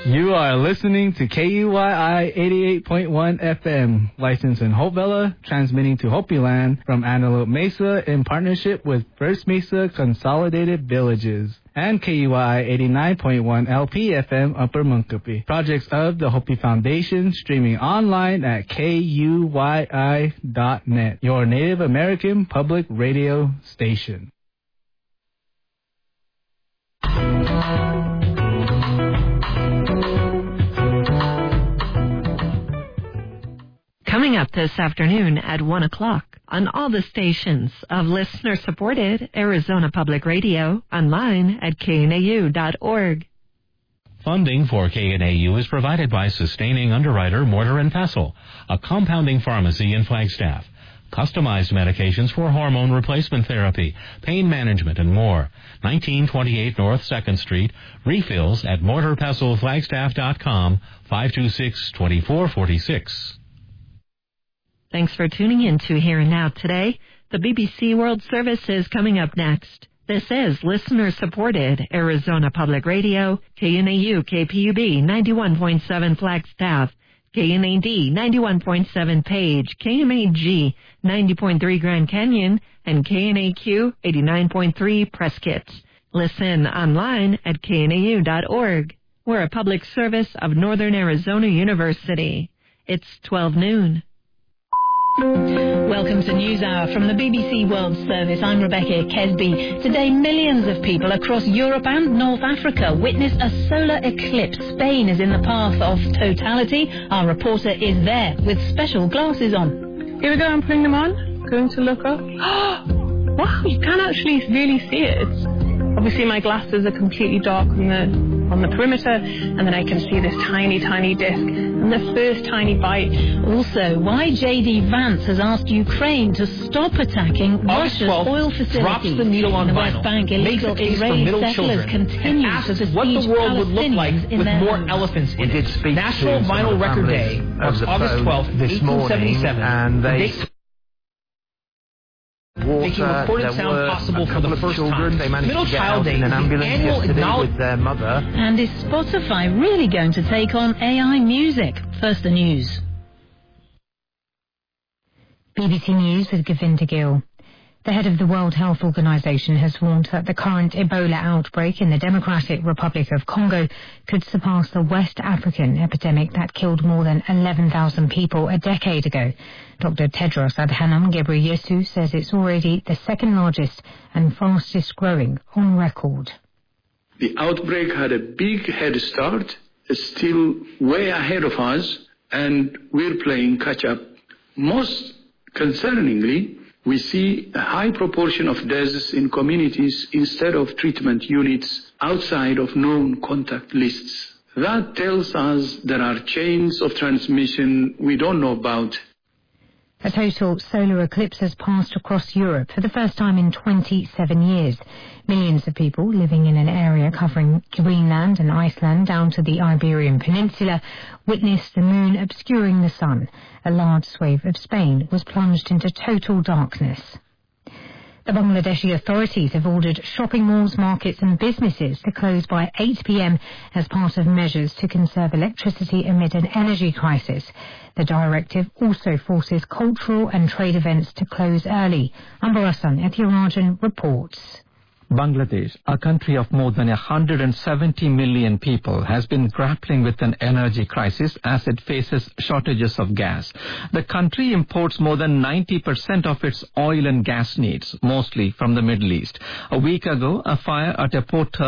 You are listening to KUYI 88.1 FM, licensed in Hope Villa, transmitting to Hopi Land from Antelope Mesa in partnership with First Mesa Consolidated Villages, and KUYI 89.1 LP FM Upper Munkapi. Projects of the Hopi Foundation, streaming online at KUYI.net, your Native American public radio station. Coming up this afternoon at 1 o'clock on all the stations of listener-supported Arizona Public Radio, online at knau.org. Funding for KNAU is provided by Sustaining Underwriter Mortar & Pestle, a compounding pharmacy in Flagstaff. Customized medications for hormone replacement therapy, pain management, and more. 1928 North 2nd Street. Refills at mortarpestleflagstaff.com, 526-2446. Thanks for tuning in to Here and Now today. The BBC World Service is coming up next. This is listener-supported Arizona Public Radio, KNAU KPUB 91.7 Flagstaff, KNAD 91.7 Page, KMAG 90.3 Grand Canyon, and KNAQ 89.3 Prescott. Listen online at knau.org. We're a public service of Northern Arizona University. It's 12 noon. Welcome to NewsHour from the BBC World Service. I'm Rebecca Kesby. Today, millions of people across Europe and North Africa witnessed a solar eclipse. Spain is in the path of totality. Our reporter is there with special glasses on. Here we go, I'm putting them on. Going to look up. Wow, you can actually really see it. Obviously, my glasses are completely dark on the perimeter, and then I can see this tiny, tiny disc and the first tiny bite. Also, why J.D. Vance has asked Ukraine to stop attacking Russia's oil facilities. Drops the needle on in the vinyl, West Bank. Illegal Israeli settlers continue to besiege what the world would look like with more elephants in it. National Vinyl Record Day was August 12th, 1877. And they making recorded sound possible for the first time. Middle Child Day is the annual acknowledgement with their mother. And is Spotify really going to take on AI music? First, the news. BBC News with Govinda Gill. The head of the World Health Organization has warned that the current Ebola outbreak in the Democratic Republic of Congo could surpass the West African epidemic that killed more than 11,000 people a decade ago. Dr. Tedros Adhanom Ghebreyesus says it's already the second largest and fastest growing on record. The outbreak had a big head start, still way ahead of us, and we're playing catch up. Most concerningly, we see a high proportion of deaths in communities instead of treatment units outside of known contact lists. That tells us there are chains of transmission we don't know about. A total solar eclipse has passed across Europe for the first time in 27 years. Millions of people living in an area covering Greenland and Iceland down to the Iberian Peninsula witnessed the moon obscuring the sun. A large swathe of Spain was plunged into total darkness. The Bangladeshi authorities have ordered shopping malls, markets and businesses to close by 8 p.m. as part of measures to conserve electricity amid an energy crisis. The directive also forces cultural and trade events to close early. Ambarasan Ethirajan reports. Bangladesh, a country of more than 170 million people, has been grappling with an energy crisis as it faces shortages of gas. The country imports more than 90% of its oil and gas needs, mostly from the Middle East. A week ago, a fire at a port terminal